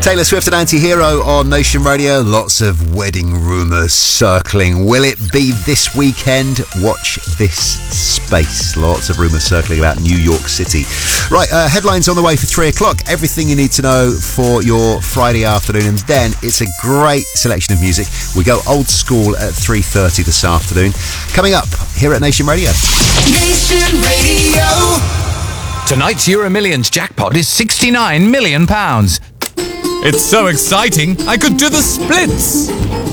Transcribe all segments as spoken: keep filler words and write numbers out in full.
Taylor Swift and Anti-Hero on Nation Radio. Lots of wedding rumours circling. Will it be this weekend? Watch this space. Lots of rumours circling about New York City. Right, uh, headlines on the way for three o'clock. Everything you need to know for your Friday afternoon. And then it's a great selection of music. We go old school at three thirty this afternoon. Coming up here at Nation Radio. Nation Radio. Tonight's Euro Millions jackpot is sixty-nine million pounds. It's so exciting, I could do the splits.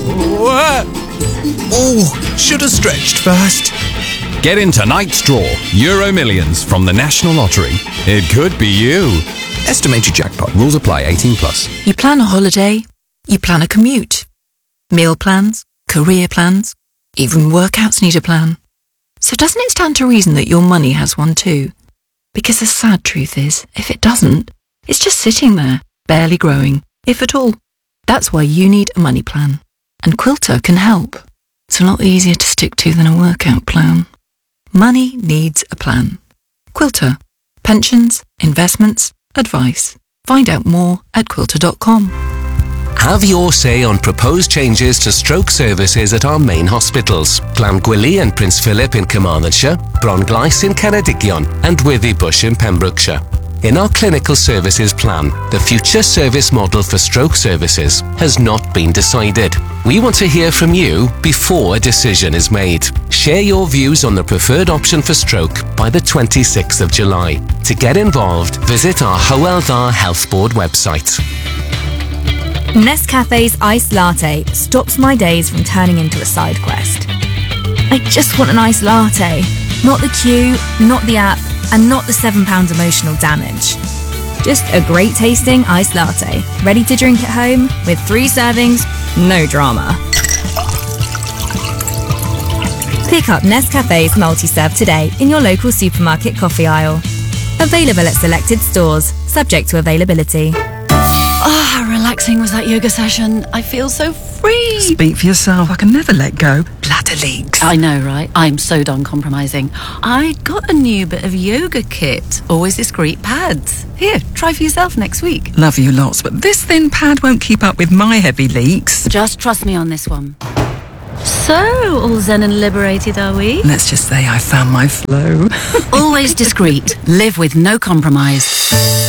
Oh, should have stretched first. Get in tonight's draw, Euro Millions from the National Lottery. It could be you. Estimated jackpot. Rules apply. eighteen plus. You plan a holiday. You plan a commute. Meal plans, career plans, even workouts need a plan. So doesn't it stand to reason that your money has one too? Because the sad truth is, if it doesn't, it's just sitting there, barely growing, if at all. That's why you need a money plan. And Quilter can help. It's a lot easier to stick to than a workout plan. Money needs a plan. Quilter. Pensions, investments, advice. Find out more at quilter dot com. Have your say on proposed changes to stroke services at our main hospitals. Llangwili and Prince Philip in Carmarthenshire, Bronglais in Ceredigion and Withybush in Pembrokeshire. In our clinical services plan, the future service model for stroke services has not been decided. We want to hear from you before a decision is made. Share your views on the preferred option for stroke by the twenty-sixth of July. To get involved, visit our Hywel Dda Health Board website. Nescafe's iced latte stops my days from turning into a side quest. I just want an iced latte. Not the queue, not the app, and not the seven pounds emotional damage. Just a great tasting iced latte, ready to drink at home with three servings, no drama. Pick up Nescafe's multi-serve today in your local supermarket coffee aisle. Available at selected stores, subject to availability. Oh, how relaxing was that yoga session. I feel so free. Speak for yourself. I can never let go. Bladder leaks. I know, right? I'm so done compromising. I got a new bit of yoga kit. Always discreet pads. Here, try for yourself next week. Love you lots, but this thin pad won't keep up with my heavy leaks. Just trust me on this one. So, all zen and liberated, are we? Let's just say I found my flow. Always discreet. Live with no compromise.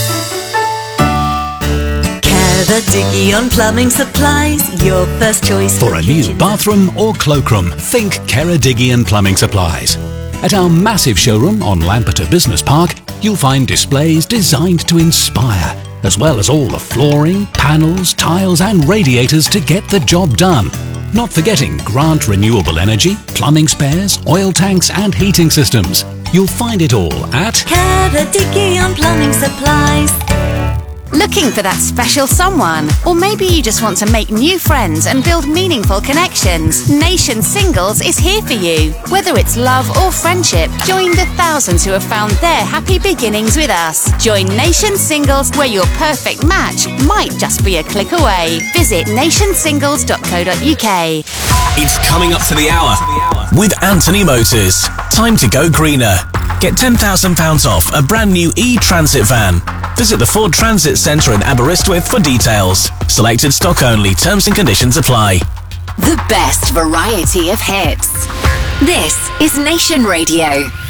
Ceredigion Plumbing Supplies, your first choice for a new bathroom or cloakroom. Think Ceredigion Plumbing Supplies. At our massive showroom on Lampeter Business Park, you'll find displays designed to inspire, as well as all the flooring, panels, tiles and radiators to get the job done. Not forgetting Grant Renewable Energy, plumbing spares, oil tanks and heating systems. You'll find it all at Ceredigion Plumbing Supplies. Looking for that special someone? Or maybe you just want to make new friends and build meaningful connections? Nation Singles is here for you. Whether it's love or friendship, join the thousands who have found their happy beginnings with us. Join Nation Singles, where your perfect match might just be a click away. Visit nation singles dot co dot uk. It's coming up to the hour with Anthony Motors. Time to go greener. Get ten thousand pounds off a brand new e-Transit van. Visit the Ford Transit Centre in Aberystwyth for details. Selected stock only. Terms and conditions apply. The best variety of hits. This is Nation Radio.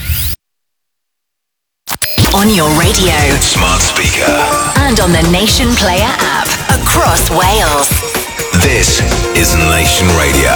On your radio, smart speaker, and on the Nation Player app across Wales. This is Nation Radio.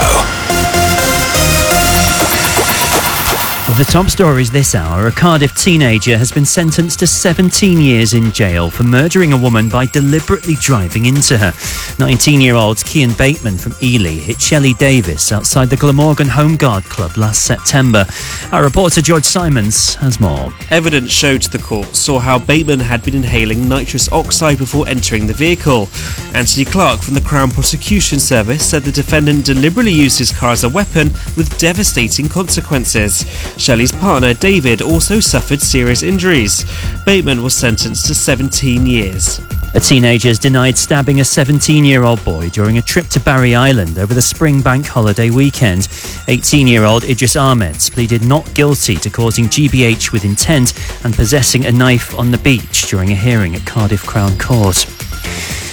The top stories this hour. A Cardiff teenager has been sentenced to seventeen years in jail for murdering a woman by deliberately driving into her. nineteen-year-old Cian Bateman from Ely hit Shelley Davis outside the Glamorgan Home Guard Club last September. Our reporter George Simons has more. Evidence showed the court saw how Bateman had been inhaling nitrous oxide before entering the vehicle. Anthony Clark from the Crown Prosecution Service said the defendant deliberately used his car as a weapon with devastating consequences. Shelley's partner, David, also suffered serious injuries. Bateman was sentenced to seventeen years. A teenager has denied stabbing a seventeen-year-old boy during a trip to Barry Island over the spring bank holiday weekend. eighteen-year-old Idris Ahmeds pleaded not guilty to causing G B H with intent and possessing a knife on the beach during a hearing at Cardiff Crown Court.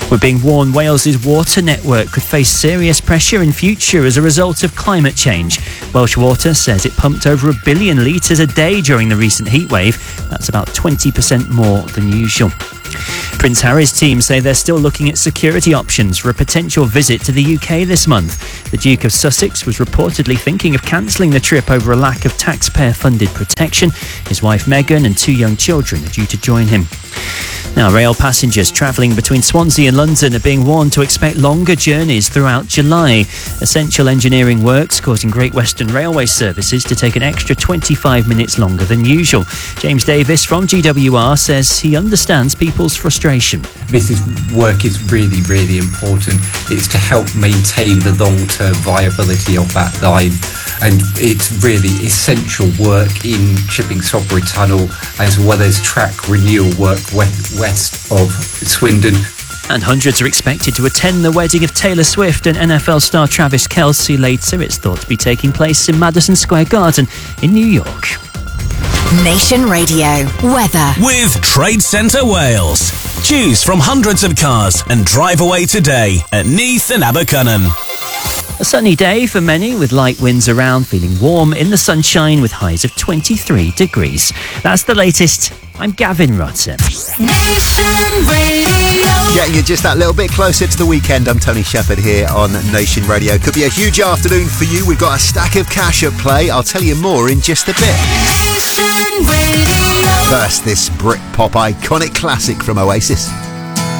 We're being warned Wales's water network could face serious pressure in future as a result of climate change. Welsh Water says it pumped over a billion litres a day during the recent heatwave. That's about twenty percent more than usual. Prince Harry's team say they're still looking at security options for a potential visit to the U K this month. The Duke of Sussex was reportedly thinking of cancelling the trip over a lack of taxpayer-funded protection. His wife Meghan and two young children are due to join him. Now, rail passengers travelling between Swansea and London are being warned to expect longer journeys throughout July. Essential engineering works causing Great Western Railway services to take an extra twenty-five minutes longer than usual. James Davis from G W R says he understands people's frustration. This is, work is really, really important. It's to help maintain the long-term viability of that line. And it's really essential work in Chipping Sodbury Tunnel, as well as track renewal work west of Swindon. And hundreds are expected to attend the wedding of Taylor Swift and N F L star Travis Kelce later. It's thought to be taking place in Madison Square Garden in New York. Nation Radio weather with Trade Centre Wales. Choose from hundreds of cars and drive away today at Neath and Abercynon. A sunny day for many with light winds around, feeling warm in the sunshine with highs of twenty-three degrees. That's the latest. I'm Gavin Rutter. Nation Radio. Getting you just that little bit closer to the weekend. I'm Tony Shepherd here on Nation Radio. Could be a huge afternoon for you. We've got a stack of cash at play. I'll tell you more in just a bit. Nation Radio. First, this Britpop iconic classic from Oasis.